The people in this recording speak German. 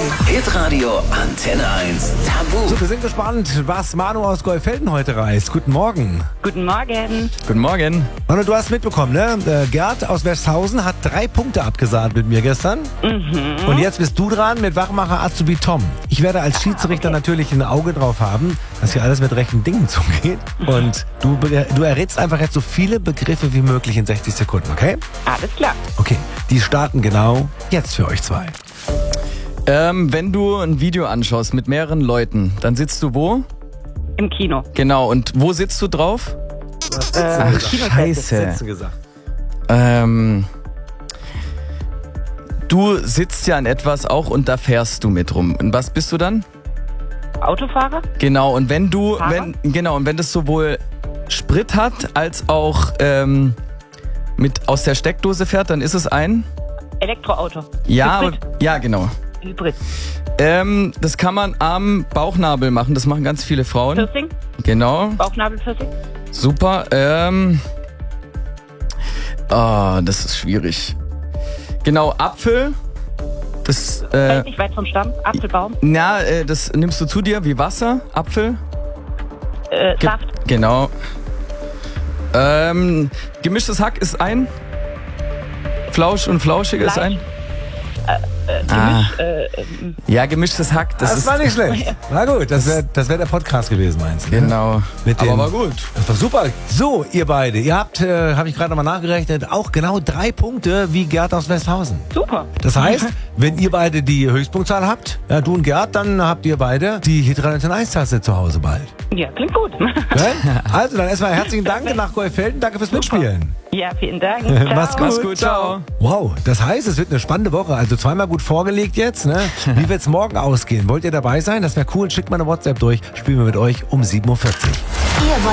Hitradio Antenne 1 Tabu. So, wir sind gespannt, was Manu aus Goldfelden heute reist. Guten Morgen. Guten Morgen. Guten Morgen. Manu, du hast mitbekommen, ne? Gerd aus Westhausen hat 3 Punkte abgesahnt mit mir gestern. Und jetzt bist du dran mit Wachmacher Azubi Tom. Ich werde als Schiedsrichter natürlich ein Auge drauf haben, dass hier alles mit rechten Dingen zugeht. Und du errätst einfach jetzt so viele Begriffe wie möglich in 60 Sekunden, okay? Alles klar. Okay, die starten genau jetzt für euch zwei. Wenn du ein Video anschaust mit mehreren Leuten, dann sitzt du wo? Im Kino. Genau, und wo sitzt du drauf? Ach, Scheiße. gesagt. Du sitzt ja an etwas auch und da fährst du mit rum. Und was bist du dann? Autofahrer? Genau, und wenn du, Fahrer? wenn das sowohl Sprit hat, als auch mit aus der Steckdose fährt, dann ist es ein? Elektroauto. Ja, Hybrid. ja, genau. Hybrid. Das kann man am Bauchnabel machen, das machen ganz viele Frauen. Piercing? Genau, Bauchnabelpiercing? super. Das ist schwierig. Genau, Apfel. Das, Fällt nicht weit vom Stamm. Apfelbaum. das nimmst du zu dir wie Wasser, Apfel. Saft. Genau. Gemischtes Hack ist ein. Flausch und Flauschig ist ein. Ja, gemischtes Hack. Das war nicht schlecht. Na gut, das wär der Podcast gewesen, meinst du? Ne? Genau. Aber war gut. Das war super. So, ihr beide, ihr habt, habe ich gerade nochmal nachgerechnet, auch genau 3 Punkte wie Gerd aus Westhausen. Super. Das heißt, wenn ihr beide die Höchstpunktzahl habt, ja, du und Gerd, dann habt ihr beide die Hitradio 1-Taste zu Hause bald. Ja, klingt gut. Ja? Also, dann erstmal herzlichen Dank nach Goldfelden. Danke fürs Mitspielen. Ja, vielen Dank. Ciao. Mach's gut. Ciao. Wow, das heißt, es wird eine spannende Woche. Also zweimal gut vorgelegt jetzt. Ne? Wie wird's morgen ausgehen? Wollt ihr dabei sein? Das wäre cool. Schickt mal eine WhatsApp durch. Spielen wir mit euch um 7.40 Uhr.